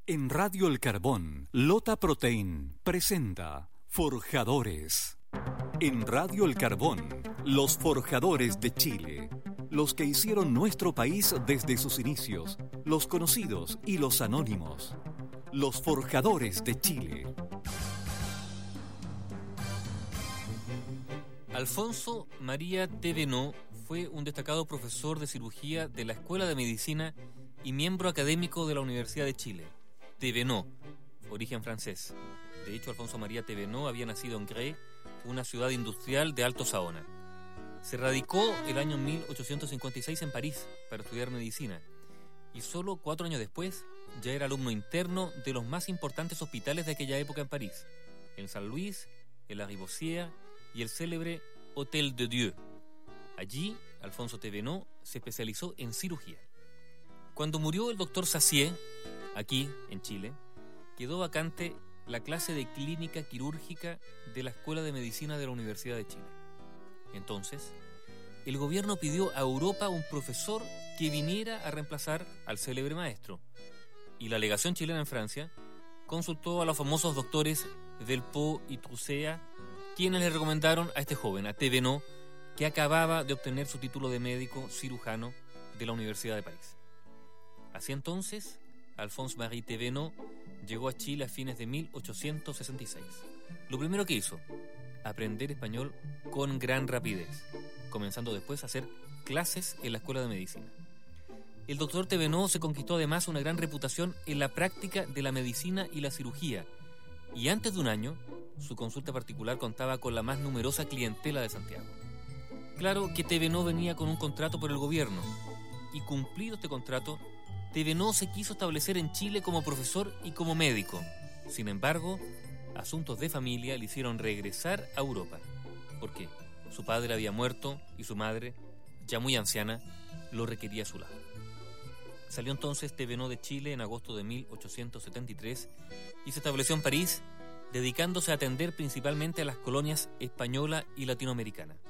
En Radio El Carbón, Lota Protein presenta Forjadores. En Radio El Carbón, los forjadores de Chile. Los que hicieron nuestro país desde sus inicios, los conocidos y los anónimos. Los forjadores de Chile. Alfonso María Thévenot fue un destacado profesor de cirugía de la Escuela de Medicina y miembro académico de la Universidad de Chile. Thévenot, origen francés. De hecho, Alfonso María Thévenot había nacido en Grès, una ciudad industrial de Alto Saona. Se radicó el año 1856 en París para estudiar medicina y solo 4 años después ya era alumno interno de los más importantes hospitales de aquella época en París, el Saint Louis, el Lariboisière y el célebre Hôtel de Dieu. Allí, Alfonso Thévenot se especializó en cirugía. Cuando murió el doctor Sassier, aquí en Chile, quedó vacante la clase de clínica quirúrgica de la Escuela de Medicina de la Universidad de Chile. Entonces, el gobierno pidió a Europa un profesor que viniera a reemplazar al célebre maestro, y la legación chilena en Francia consultó a los famosos doctores Delpaux y Trucea, quienes le recomendaron a este joven, a Thévenot, que acababa de obtener su título de médico cirujano de la Universidad de París. Así entonces, Alphonse Marie Thévenot llegó a Chile a fines de 1866. Lo primero que hizo, aprender español con gran rapidez, comenzando después a hacer clases en la Escuela de Medicina. El doctor Thévenot se conquistó además una gran reputación en la práctica de la medicina y la cirugía, y antes de un año, su consulta particular contaba con la más numerosa clientela de Santiago. Claro que Thévenot venía con un contrato por el gobierno, y cumplido este contrato, Thévenot se quiso establecer en Chile como profesor y como médico. Sin embargo, asuntos de familia le hicieron regresar a Europa, porque su padre había muerto y su madre, ya muy anciana, lo requería a su lado. Salió entonces Thévenot de Chile en agosto de 1873 y se estableció en París, dedicándose a atender principalmente a las colonias española y latinoamericana.